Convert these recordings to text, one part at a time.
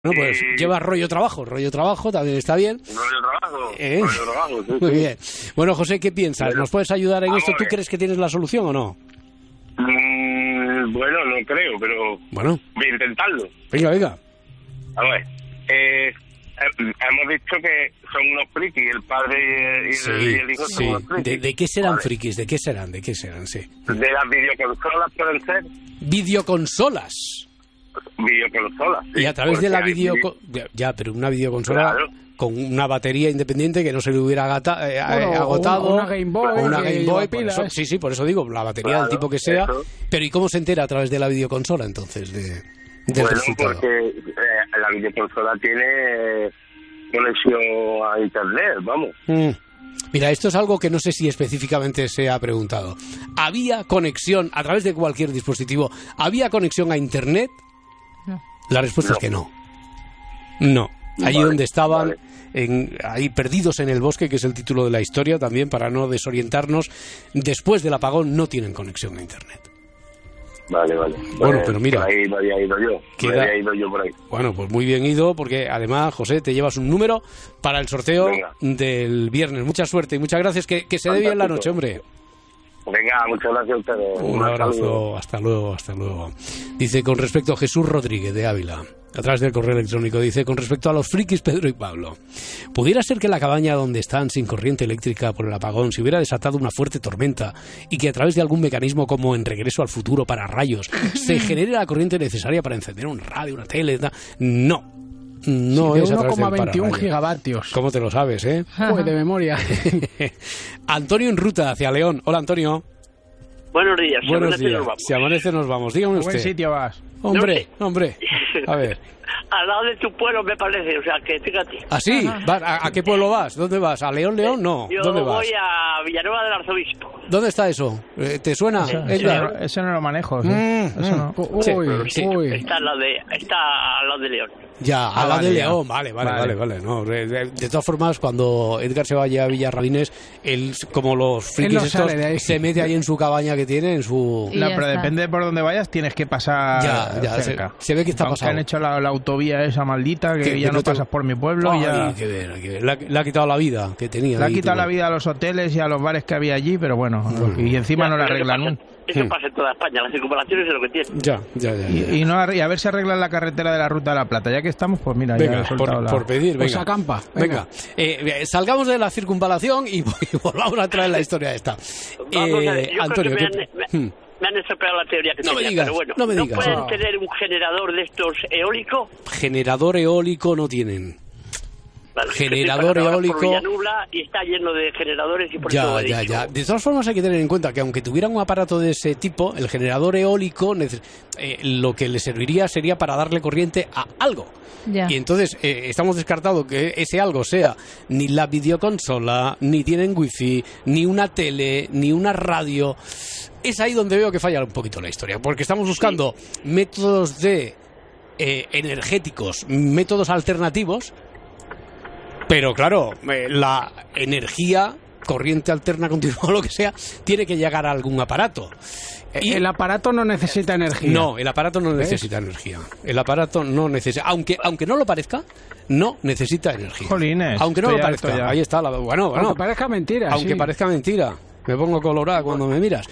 Bueno, pues lleva rollo trabajo también está bien. Rollo trabajo, sí. Muy bien. Bueno, José, ¿qué piensas? ¿Nos puedes ayudar en esto? ¿Tú crees que tienes la solución o no? Bueno, no creo, pero bueno, voy a intentarlo. Venga. A ver, hemos dicho que son unos frikis, el padre y el hijo son unos frikis. ¿De qué serán frikis? ¿De qué serán? Sí. ¿De las videoconsolas pueden ser? ¿Videoconsolas? Videoconsolas, sí. Y a través de la Ya, pero una videoconsola... Claro. Con una batería independiente que no se le hubiera agotado. Una Game Boy. Sí, por eso digo, la batería del tipo que sea. Eso. Pero ¿y cómo se entera a través de la videoconsola entonces del resultado? Porque la videoconsola tiene conexión a internet, vamos. Mira, esto es algo que no sé si específicamente se ha preguntado. ¿Había conexión a través de cualquier dispositivo? ¿Había conexión a internet? No. La respuesta es que no. No. Allí donde estaban, ahí perdidos en el bosque, que es el título de la historia también, para no desorientarnos, después del apagón no tienen conexión a internet. Vale. Bueno, pero mira, por ahí me había ido yo por ahí. Bueno, pues muy bien ido, porque además, José, te llevas un número para el sorteo del viernes. Mucha suerte y muchas gracias, que se dé bien la noche, hombre. Venga, muchas gracias a ustedes. Un abrazo, hasta luego. Dice, con respecto a Jesús Rodríguez de Ávila, a través del correo electrónico, dice, con respecto a los frikis Pedro y Pablo, ¿pudiera ser que la cabaña donde están sin corriente eléctrica por el apagón se hubiera desatado una fuerte tormenta y que a través de algún mecanismo como en Regreso al Futuro para rayos se genere la corriente necesaria para encender un radio, una tele? No. No sí, es a través del 1,21 gigavatios. ¿Cómo te lo sabes, eh? Pues de memoria. Antonio en ruta hacia León. Hola, Antonio. Buenos días. Buenos días. Si amanece nos vamos. Dígame usted. ¿A buen sitio vas? Hombre. A ver. Al lado de tu pueblo, me parece. O sea, que fíjate. ¿Ah, sí? ¿A qué pueblo vas? ¿Dónde vas? ¿A León? No. Yo ¿Dónde vas? voy a Villanueva del Arzobispo. ¿Dónde está eso? ¿Te suena? Eso no lo manejo. Eso no. Uy. Está al lado de León. Ya, a la de León, vale. No, de todas formas, cuando Edgar se vaya a Villarrabines, él, como los frikis estos, se mete ahí en su cabaña que tiene, en su... No, pero depende de por dónde vayas, tienes que pasar cerca. Se ve que está pasando. Han hecho la autovía esa maldita, que ya no pasas por mi pueblo. Hay que ver. Le ha quitado la vida que tenía. Le ha quitado la vida a los hoteles y a los bares que había allí, pero bueno, y encima no la arreglan. Eso pasa en toda España, las circunvalaciones es lo que tiene. Ya. Y a ver si arreglan la carretera de la Ruta de la Plata. Ya que estamos, pues mira, venga, ya por pedir, venga. Pues acampa. Venga. Salgamos de la circunvalación y volvamos a traer la historia esta. Antonio, me han estropeado la teoría que tenía, pero bueno. No me digas. ¿No pueden tener un generador de estos eólico? Generador eólico no tienen. Vale, generador eólico por Villanubla y está lleno de generadores y por eso ya. De todas formas hay que tener en cuenta que aunque tuvieran un aparato de ese tipo, el generador eólico lo que le serviría sería para darle corriente a algo. Y entonces estamos descartando que ese algo sea ni la videoconsola, ni tienen wifi, ni una tele, ni una radio. Es ahí donde veo que falla un poquito la historia, porque estamos buscando métodos de energéticos, métodos alternativos. Pero claro, la energía, corriente alterna continua, lo que sea, tiene que llegar a algún aparato. Y el aparato no necesita energía. No, el aparato no necesita energía. El aparato no necesita, aunque no lo parezca, no necesita energía. Jolines, aunque no lo parezca. Ahí está. Bueno. Aunque parezca mentira. Aunque parezca mentira. Me pongo colorada cuando me miras.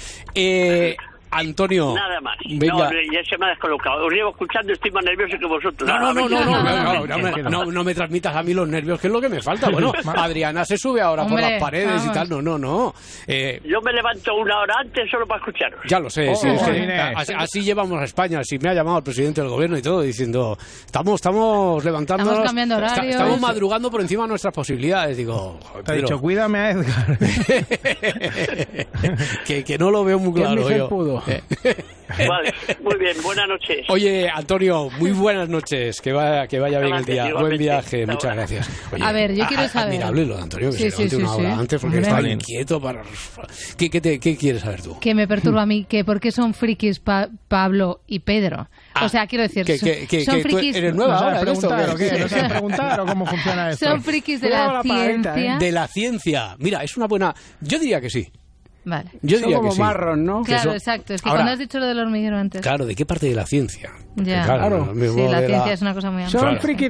Antonio. Nada más. Venga. No, ya se me ha descolocado. Os llevo escuchando, estoy más nervioso que vosotros. No me transmitas a mí los nervios, que es lo que me falta. Bueno, Adriana se sube ahora por las paredes y tal. No. Yo me levanto una hora antes solo para escucharos. Ya lo sé. Así llevamos a España. Si me ha llamado el presidente del gobierno y todo, diciendo, estamos levantándonos. Estamos cambiando horario. Estamos madrugando por encima de nuestras posibilidades. Digo, te he dicho, cuídame a Edgar. que no lo veo muy claro yo. Vale, muy bien, buenas noches. Oye, Antonio, muy buenas noches, que vaya bien el día. Buen viaje, muchas gracias. Oye, a ver, yo quiero saber. Admirable lo de Antonio, que se levante una hora antes porque está inquieto para... ¿Qué quieres saber tú? Que me perturba a mí, que por qué son frikis Pablo y Pedro. O sea, quiero decir, son frikis... ¿Eres nueva ahora? ¿No sabes preguntar o cómo funciona esto? ¿Son frikis de la ciencia? De la ciencia. Mira, es una buena... Yo diría que sí. Vale. Yo son diría como que sí. marros, ¿no? Claro, exacto. Es que Ahora, cuando has dicho lo del hormiguero antes... Claro, ¿de qué parte de la ciencia? Ya. Claro. Sí, la ciencia es una cosa muy amplia. Son frikis